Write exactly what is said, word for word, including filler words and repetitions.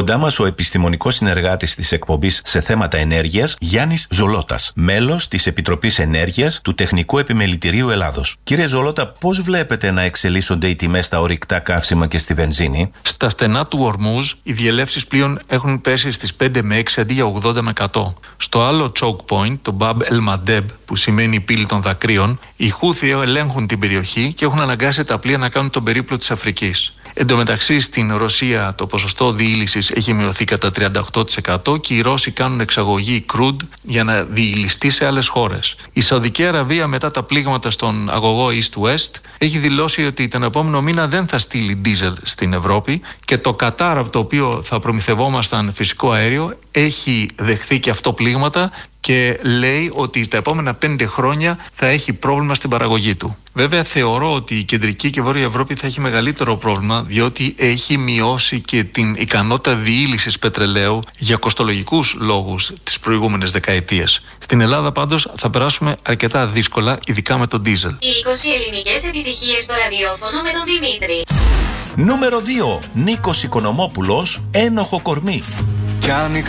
Κοντά μας ο επιστημονικός συνεργάτης της εκπομπής σε θέματα ενέργειας, Γιάννης Ζολώτας, μέλος της Επιτροπής Ενέργειας του Τεχνικού Επιμελητηρίου Ελλάδος. Κύριε Ζολώτα, πώς βλέπετε να εξελίσσονται οι τιμές στα ορυκτά καύσιμα και στη βενζίνη? Στα στενά του Ορμούζ, οι διελεύσεις πλοίων έχουν πέσει στις πέντε με έξι αντί για ογδόντα με εκατό. Στο άλλο choke point, το Bab el Mandeb, που σημαίνει η πύλη των δακρύων, οι Χούθι ελέγχουν την περιοχή και έχουν αναγκάσει τα πλοία να κάνουν τον περίπλο της Αφρικής. Εν τω μεταξύ, στην Ρωσία το ποσοστό διήλυσης έχει μειωθεί κατά τριάντα οκτώ τοις εκατό και οι Ρώσοι κάνουν εξαγωγή crude για να διηλυστεί σε άλλες χώρες. Η Σαουδική Αραβία, μετά τα πλήγματα στον αγωγό East-West, έχει δηλώσει ότι τον επόμενο μήνα δεν θα στείλει ντίζελ στην Ευρώπη, και το Κατάρ, από το οποίο θα προμηθευόμασταν φυσικό αέριο, έχει δεχθεί και αυτό πλήγματα και λέει ότι τα επόμενα πέντε χρόνια θα έχει πρόβλημα στην παραγωγή του. Βέβαια, θεωρώ ότι η κεντρική και βόρεια Ευρώπη θα έχει μεγαλύτερο πρόβλημα, διότι έχει μειώσει και την ικανότητα διήλυσης πετρελαίου για κοστολογικούς λόγους τις προηγούμενες δεκαετίες. Στην Ελλάδα πάντως θα περάσουμε αρκετά δύσκολα, ειδικά με τον ντίζελ. Οι είκοσι ελληνικές επιτυχίες στο ραδιόφωνο με τον Δημήτρη. Νούμερο δύο. Νίκος Οικονομόπουλος, Ένοχο κορμί. Κι αν η